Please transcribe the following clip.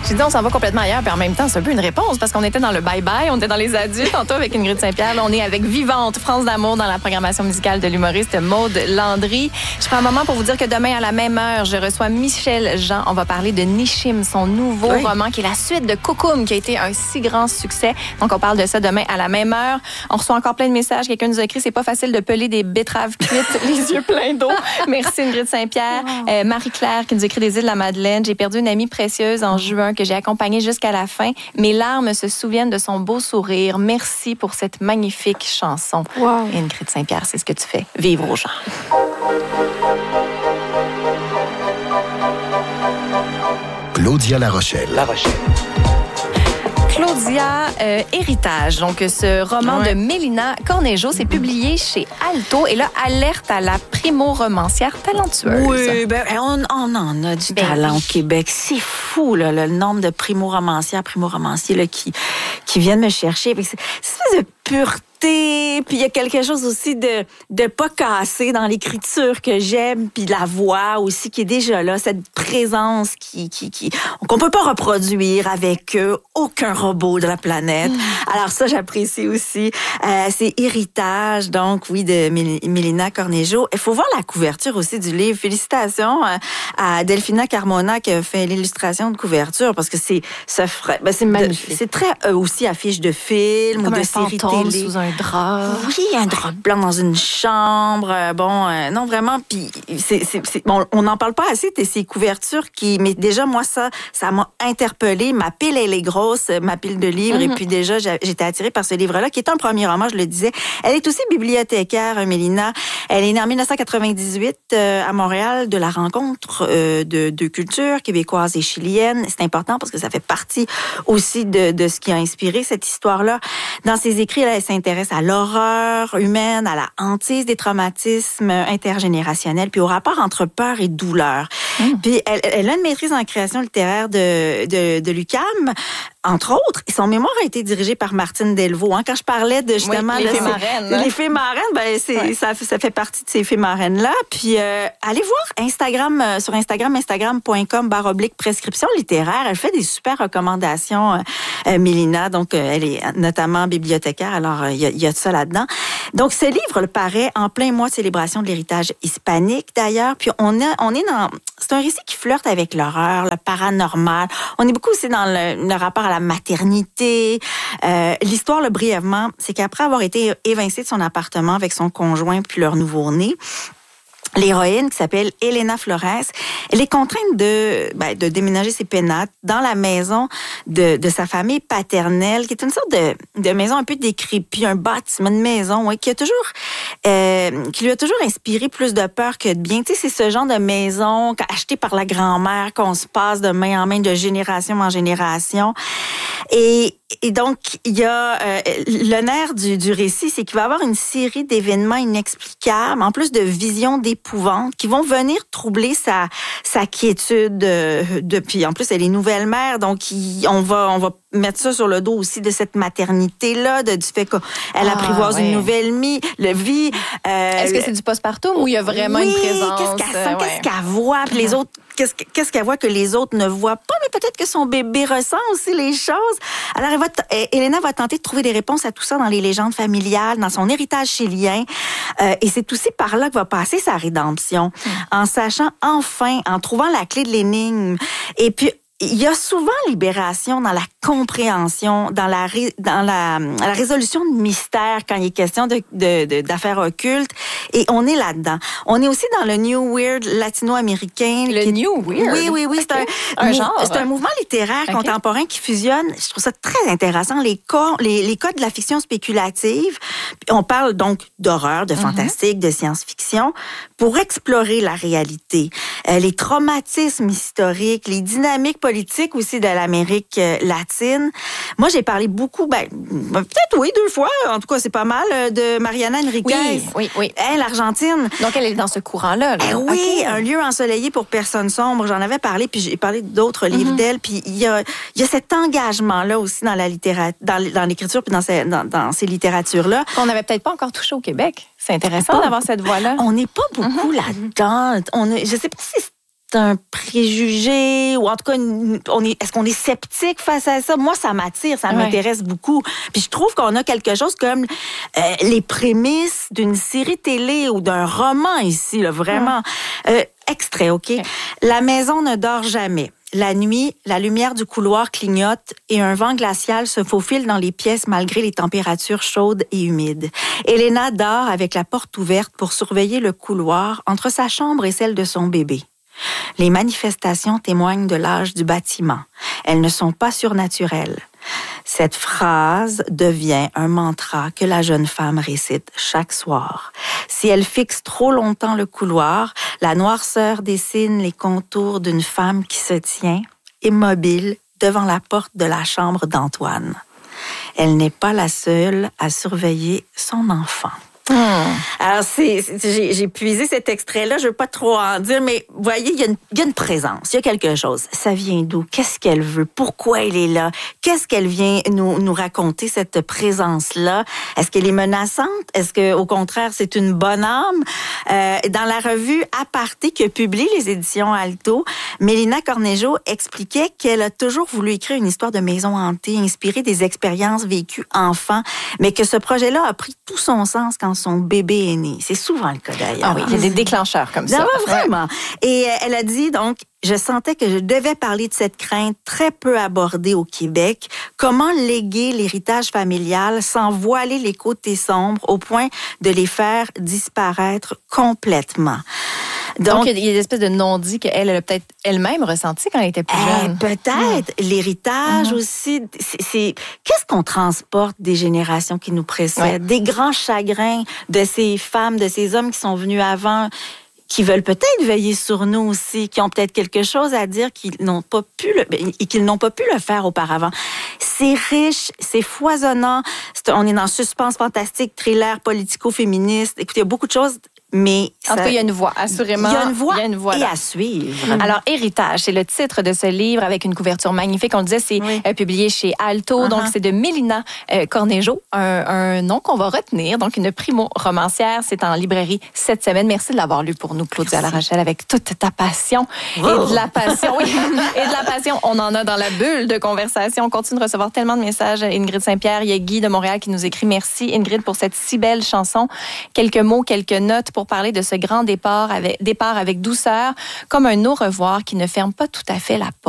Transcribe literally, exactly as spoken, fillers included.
Tu dis, on s'en va complètement ailleurs, puis en même temps, c'est un peu une réponse, parce qu'on était dans le bye-bye, on était dans les adultes, tantôt avec Ingrid Saint-Pierre. Là, on est avec Vivante, France d'amour, dans la programmation musicale de l'humoriste Maude Landry. Je prends un moment pour vous dire que demain, à la même heure, je reçois Michel Jean. On va parler de Nishim, son nouveau oui. roman, qui est la suite de Koukoum, qui a été un si grand succès. Donc, on parle de ça demain à la même heure. On reçoit encore plein de messages. Quelqu'un nous a écrit, c'est pas facile de peler des betteraves cuites, les yeux pleins d'eau. Merci, Ingrid Saint-Pierre. Wow. Euh, Marie-Claire, qui nous écrit des îles de la Madeleine. J'ai perdu une amie précieuse en juin que j'ai accompagnée jusqu'à la fin. Mes larmes se souviennent de son beau sourire. Merci pour cette magnifique chanson. Wow. Ingrid Saint-Pierre, c'est ce que tu fais. Vivre aux gens. Claudia La Rochelle. La Rochelle. Claudia, euh, Héritage, donc ce roman ouais. de Mélina Cornejo, c'est publié chez Alto. Et là, alerte à la primo-romancière talentueuse. Oui, ben, on, on en a du ben, talent au Québec. C'est fou, là, le nombre de primo-romancières, primo-romanciers là, qui, qui viennent me chercher. C'est une espèce de pureté. Puis il y a quelque chose aussi de de pas cassé dans l'écriture que j'aime, puis la voix aussi qui est déjà là, cette présence qui qui qui qu'on peut pas reproduire avec euh, aucun robot de la planète. Mmh. Alors ça j'apprécie aussi. Euh, c'est Héritage, donc oui, de Mélina Cornejo. Il faut voir la couverture aussi du livre. Félicitations à, à Delphina Carmona qui a fait l'illustration de couverture parce que c'est ça ben, c'est magnifique. C'est très euh, aussi affiche de film comme ou de un série fantôme télé. Sous un drap. Oui, un drap blanc dans une chambre. Bon, euh, non, vraiment. Puis, c'est, c'est, c'est, bon, on n'en parle pas assez de ces couvertures qui, mais déjà, moi, ça, ça m'a interpellée. Ma pile, elle est grosse, ma pile de livres. Mm-hmm. Et puis, déjà, j'étais attirée par ce livre-là, qui est un premier roman, je le disais. Elle est aussi bibliothécaire, Mélina. Elle est née en dix-neuf cent quatre-vingt-dix-huit euh, à Montréal, de la rencontre euh, de deux cultures québécoises et chiliennes. C'est important parce que ça fait partie aussi de, de ce qui a inspiré cette histoire-là. Dans ses écrits, elle, elle s'intéresse à l'horreur humaine, à la hantise des traumatismes intergénérationnels, puis au rapport entre peur et douleur. Mmh. Puis elle, elle a une maîtrise en création littéraire de, de, de l'U Q A M, entre autres. Son mémoire a été dirigé par Martine Delvaux. Hein. Quand je parlais de justement... Oui, les fées marraines. Hein? Les fées marraines, ben, c'est, ouais. ça, ça fait partie de ces fées marraines-là. Puis euh, allez voir Instagram, euh, sur Instagram, instagram point com barre oblique prescription littéraire. Elle fait des super recommandations, euh, euh, Mélina. Donc, euh, elle est notamment bibliothécaire. Alors, il euh, y, y a de ça là-dedans. Donc, ce livre le paraît en plein mois de célébration de l'héritage hispanique, d'ailleurs. Puis, on, a, on est dans... C'est un récit qui flirte avec l'horreur, le paranormal. On est beaucoup aussi dans le, le rapport à la maternité. Euh, l'histoire, le brièvement, c'est qu'après avoir été évincée de son appartement avec son conjoint puis leur nouveau-né, l'héroïne, qui s'appelle Elena Flores, elle est contrainte de, ben, de déménager ses pénates dans la maison de, de sa famille paternelle, qui est une sorte de, de maison un peu décrépite, un bâtiment de maison, ouais, qui a toujours, euh, qui lui a toujours inspiré plus de peur que de bien. Tu sais, c'est ce genre de maison achetée par la grand-mère qu'on se passe de main en main, de génération en génération. Et, et donc, il y a euh, le nerf du, du récit, c'est qu'il va y avoir une série d'événements inexplicables, en plus de visions d'épouvante, qui vont venir troubler sa, sa quiétude. Euh, depuis, en plus, elle est nouvelle mère, donc il, on va, on va mettre ça sur le dos aussi de cette maternité-là, de, du fait qu'elle ah, apprivoise ouais. une nouvelle vie. Le vie euh, Est-ce que c'est du postpartum ou il y a vraiment oui, une présence? Qu'est-ce qu'elle sent, euh, qu'est-ce qu'elle voit, puis les autres, qu'est-ce, qu'est-ce qu'elle voit que les autres ne voient pas, mais peut-être que son bébé ressent aussi les choses. Alors, elle va t- Elena va tenter de trouver des réponses à tout ça dans les légendes familiales, dans son héritage chilien. Euh, et c'est aussi par là que va passer sa rédemption, mmh. en sachant enfin, en trouvant la clé de l'énigme. Et puis, il y a souvent libération dans la compréhension, dans la ré, dans la, la résolution de mystères quand il est question de, de, de, d'affaires occultes. Et on est là-dedans. On est aussi dans le New Weird latino-américain. Le qui, New Weird? Oui, oui, oui. Okay. C'est un, un mou, genre. C'est un mouvement littéraire okay. contemporain qui fusionne. Je trouve ça très intéressant. Les cas, les, les cas de la fiction spéculative. On parle donc d'horreur, de fantastique, mm-hmm. de science-fiction pour explorer la réalité. Euh, les traumatismes historiques, les dynamiques politique aussi de l'Amérique latine. Moi, j'ai parlé beaucoup, ben, peut-être oui, deux fois, en tout cas, c'est pas mal, de Mariana Enriquez. Oui, oui, oui. Elle, l'Argentine. Donc, elle est dans ce courant-là. Là. Eh oui, okay. Un lieu ensoleillé pour personnes sombres. J'en avais parlé, puis j'ai parlé d'autres mm-hmm. livres d'elle. Puis il y a, il y a cet engagement-là aussi dans la littérature, dans, dans l'écriture, puis dans ces, dans, dans ces littératures-là. Qu'on n'avait peut-être pas encore touché au Québec. C'est intéressant pas, d'avoir cette voix-là. On n'est pas beaucoup mm-hmm. là-dedans. On est, je sais pas si un préjugé ou en tout cas, on est, est-ce qu'on est sceptique face à ça? Moi, ça m'attire, ça ouais. m'intéresse beaucoup. Puis je trouve qu'on a quelque chose comme euh, les prémices d'une série télé ou d'un roman ici, là, vraiment. Ouais. Euh, extrait, OK? Okay. La maison ne dort jamais. La nuit, la lumière du couloir clignote et un vent glacial se faufile dans les pièces malgré les températures chaudes et humides. Elena dort avec la porte ouverte pour surveiller le couloir entre sa chambre et celle de son bébé. Les manifestations témoignent de l'âge du bâtiment. Elles ne sont pas surnaturelles. Cette phrase devient un mantra que la jeune femme récite chaque soir. Si elle fixe trop longtemps le couloir, la noirceur dessine les contours d'une femme qui se tient, immobile, devant la porte de la chambre d'Antoine. Elle n'est pas la seule à surveiller son enfant. Hum. Alors, c'est, c'est, j'ai, j'ai puisé cet extrait-là, je veux pas trop en dire, mais vous voyez, il y a une, il y a une présence, il y a quelque chose. Ça vient d'où? Qu'est-ce qu'elle veut? Pourquoi elle est là? Qu'est-ce qu'elle vient nous, nous raconter, cette présence-là? Est-ce qu'elle est menaçante? Est-ce qu'au contraire, c'est une bonne âme? Euh, dans la revue Aparté que publie les éditions Alto, Mélina Cornejo expliquait qu'elle a toujours voulu écrire une histoire de maison hantée, inspirée des expériences vécues enfant, mais que ce projet-là a pris tout son sens quand son bébé est né. C'est souvent le cas d'ailleurs. Ah oui, il y a des déclencheurs comme ça. Non, vraiment. Ouais. Et euh, elle a dit donc, je sentais que je devais parler de cette crainte très peu abordée au Québec. Comment léguer l'héritage familial sans voiler les côtés sombres au point de les faire disparaître complètement. Donc, Donc, il y a des espèces de non-dits qu'elle elle a peut-être elle-même ressenti quand elle était plus jeune. Euh, peut-être. Mmh. L'héritage mmh. aussi. C'est, c'est, qu'est-ce qu'on transporte des générations qui nous précèdent? Ouais. Des grands chagrins de ces femmes, de ces hommes qui sont venus avant, qui veulent peut-être veiller sur nous aussi, qui ont peut-être quelque chose à dire qu'ils n'ont pas pu le, et qu'ils n'ont pas pu le faire auparavant. C'est riche, c'est foisonnant. C'est, on est dans suspense fantastique, thriller, politico-féministe. Écoutez, il y a beaucoup de choses. Mais en tout cas, il y a une voix, assurément. Il y a une voix, il y a une voix et là. À suivre. Alors, Héritage, c'est le titre de ce livre avec une couverture magnifique. On le disait, c'est oui. euh, publié chez Alto. Uh-huh. Donc, c'est de Mélina euh, Cornejo, un, un nom qu'on va retenir. Donc, une primo-romancière. C'est en librairie cette semaine. Merci de l'avoir lu pour nous, Claudia Larochelle, avec toute ta passion. Oh. Et de la passion, oui. Et de la passion, on en a dans la bulle de conversation. On continue de recevoir tellement de messages. Ingrid Saint-Pierre, il y a Guy de Montréal qui nous écrit. Merci, Ingrid, pour cette si belle chanson. Quelques mots, quelques notes pour parler de ce grand départ avec, départ avec douceur, comme un au revoir qui ne ferme pas tout à fait la porte.